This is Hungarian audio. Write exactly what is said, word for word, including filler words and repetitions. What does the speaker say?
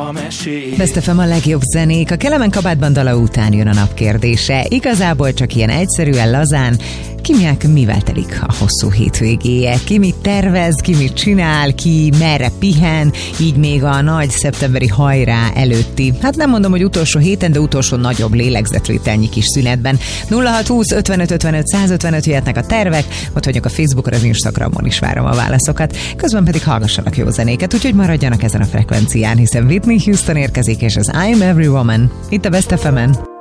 a mesék. Best ef em a legjobb zenék. A Kelemen kabátban dala után jön a nap kérdése. Igazából csak ilyen egyszerűen, lazán. Kinek mivel telik a hosszú hétvégéje? Ki mit tervez, ki mit csinál, ki merre pihen, így még a nagy szeptemberi hajrá előtti. Hát nem mondom, hogy utolsó héten, de utolsó nagyobb lélegzetvételnyi kis szünetben. nulla hat húsz ötvenöt ötvenöt százötvenöt jöhetnek a tervek, ott vagyok a Facebookon, az Instagramon is várom a válaszokat. Közben pedig hallgassanak jó zenéket, úgyhogy maradjanak ezen a frekvencián, hiszen Whitney Houston érkezik, és az I'm Every Woman. Itt a Best ef emen.